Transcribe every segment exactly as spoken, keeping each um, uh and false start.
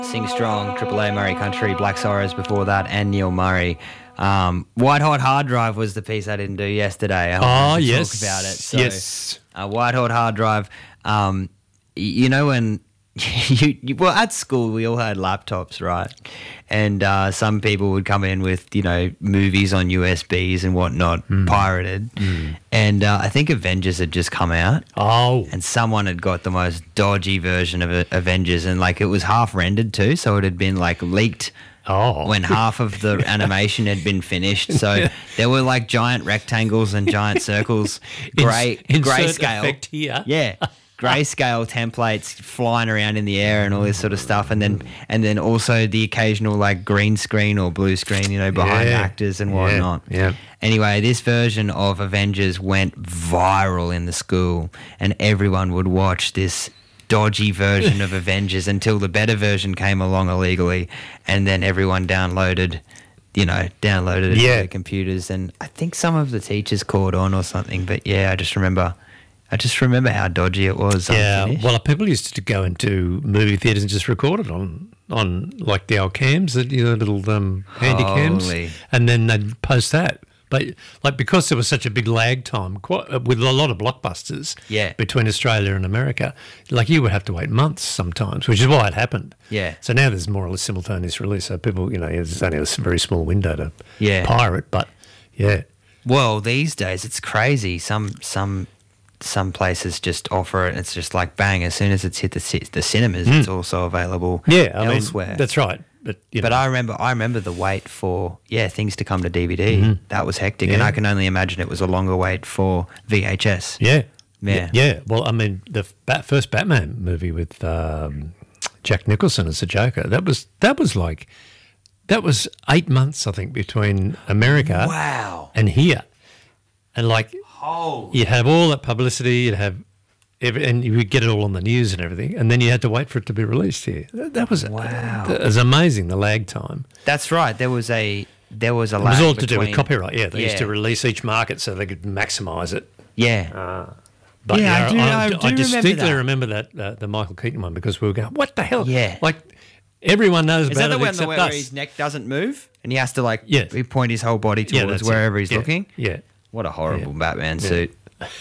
Sing Strong, Triple A, Murray Country, Black Sorrows before that, and Neil Murray. Um, White Hot Hard Drive was the piece I didn't do yesterday. I oh, to yes. talk about it. So, yes. Uh, White Hot Hard Drive. Um, y- you know when you, you well at school we all had laptops, right? And uh, some people would come in with you know movies on U S Bs and whatnot, mm. pirated. Mm. And uh, I think Avengers had just come out. Oh. And someone had got the most dodgy version of Avengers, and like it was half rendered too, so it had been like leaked. Oh. When half of the animation had been finished. So there were like giant rectangles and giant circles, grey In, grayscale. Effect here. Yeah. Grayscale templates flying around in the air and all this sort of stuff, and then and then also the occasional like green screen or blue screen, you know, behind yeah. actors and whatnot. Yeah. yeah. Anyway, this version of Avengers went viral in the school, and everyone would watch this dodgy version of Avengers until the better version came along illegally, and then everyone downloaded, you know, downloaded it yeah. to their computers, and I think some of the teachers caught on or something. But yeah, I just remember, I just remember how dodgy it was. Yeah, unfinished. well, people used to go into movie theatres and just record it on on like the old cams, the you know, little um, handy cams, Holy. and then they'd post that. But like because there was such a big lag time quite, with a lot of blockbusters Yeah. between Australia and America, like you would have to wait months sometimes, which is why it happened. Yeah. So now there's more or less simultaneous release. So people, you know, there's only a very small window to Yeah. pirate, but yeah. Well, these days it's crazy. Some some some places just offer it. It's just like bang, as soon as it's hit the ci- the cinemas, it's also available. Yeah, I elsewhere. mean, that's right. But, you know. But I remember, I remember the wait for yeah things to come to D V D. Mm-hmm. That was hectic, Yeah. and I can only imagine it was a longer wait for V H S. Yeah. Yeah. Yeah. Well, I mean, the bat, first Batman movie with um, Jack Nicholson as the Joker, that was that was like that was eight months, I think, between America Wow. and here, and like Oh. you'd have all that publicity, you'd have. Every, and you would get it all on the news and everything, and then you had to wait for it to be released here. That, that was Wow. That was amazing. The lag time. That's right. There was a there was a It lag was all to do with between- copyright. Yeah, they used to Yeah. release each market so they could maximise it. Yeah. But Yeah, I do- I I, do I distinctly remember remember that, uh, the Michael Keaton one because we were going, what the hell? Yeah. Like, everyone knows Is that about the it one except where us. his neck doesn't move and he has to like Yes. he point his whole body Yeah, towards that's wherever it. he's Yeah. looking? Yeah. What a horrible Batman suit.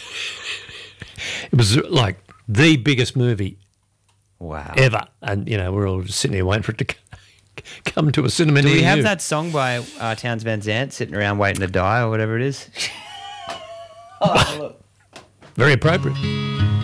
It was like the biggest movie Wow. ever. And, you know, we're all just sitting here waiting for it to c- come to a cinema Do near we have you. that song by uh, Towns Van Zandt, Sitting Around Waiting to Die or whatever it is? Oh, look. Very appropriate.